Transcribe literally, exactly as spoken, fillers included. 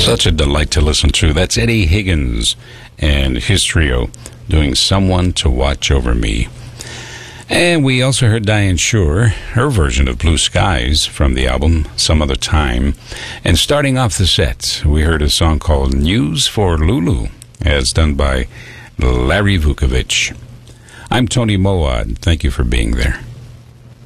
Such a delight to listen to. That's Eddie Higgins and his trio doing Someone to Watch Over Me. And we also heard Diane Shure, her version of Blue Skies from the album Some Other Time. And starting off the set, we heard a song called News for Lulu, as done by Larry Vukovich. I'm Tony Moad. Thank you for being there.